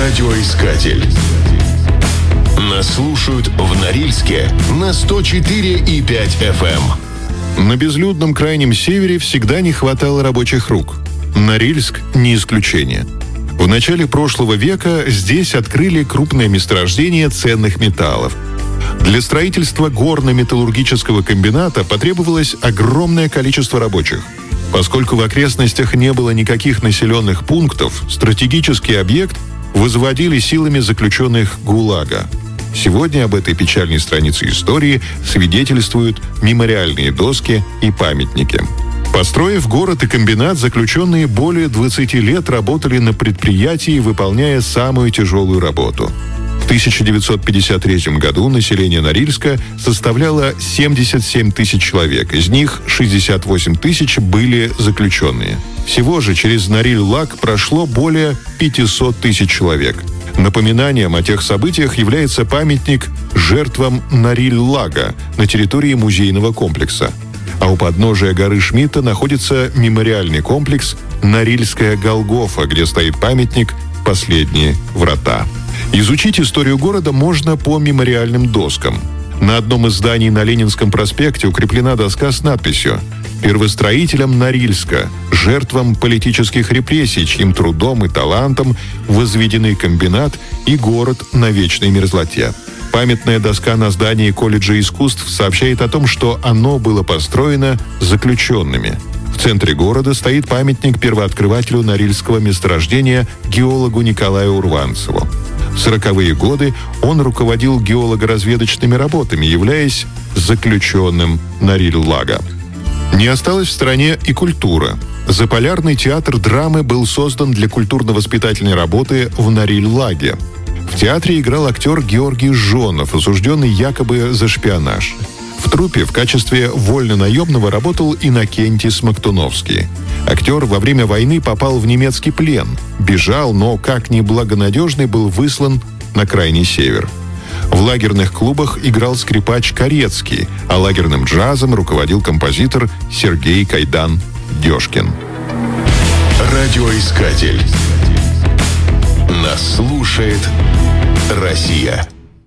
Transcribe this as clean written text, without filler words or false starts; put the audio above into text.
Радиоискатель. Нас слушают в Норильске на 104,5 FM. На безлюдном крайнем севере всегда не хватало рабочих рук. Норильск не исключение. В начале прошлого века здесь открыли крупное месторождение ценных металлов. Для строительства горно-металлургического комбината потребовалось огромное количество рабочих. Поскольку в окрестностях не было никаких населенных пунктов, стратегический объект возводили силами заключенных ГУЛАГа. Сегодня об этой печальной странице истории свидетельствуют мемориальные доски и памятники. Построив город и комбинат, заключенные более 20 лет работали на предприятии, выполняя самую тяжелую работу. В 1953 году население Норильска составляло 77 тысяч человек. Из них 68 тысяч были заключенные. Всего же через Нориль-Лаг прошло более 500 тысяч человек. Напоминанием о тех событиях является памятник жертвам Нориль-Лага на территории музейного комплекса. А у подножия горы Шмидта находится мемориальный комплекс «Норильская Голгофа», где стоит памятник «Последние врата». Изучить историю города можно по мемориальным доскам. На одном из зданий на Ленинском проспекте укреплена доска с надписью «Первостроителям Норильска, жертвам политических репрессий, чьим трудом и талантом возведены комбинат и город на вечной мерзлоте». Памятная доска на здании колледжа искусств сообщает о том, что оно было построено заключенными. В центре города стоит памятник первооткрывателю норильского месторождения геологу Николаю Урванцеву. В 40-е годы он руководил геолого-разведочными работами, являясь заключенным Нориль-Лага. Не осталась в стороне и культура. Заполярный театр драмы был создан для культурно-воспитательной работы в Нориль-Лаге. В театре играл актер Георгий Жонов, осужденный якобы за шпионаж. В труппе в качестве вольнонаемного работал Иннокентий Смоктуновский. Актер во время войны попал в немецкий плен, бежал, но, как неблагонадежный, был выслан на крайний север. В лагерных клубах играл скрипач Корецкий, а лагерным джазом руководил композитор Сергей Кайдан-Дёшкин. Радиоискатель. Нас слушает Россия.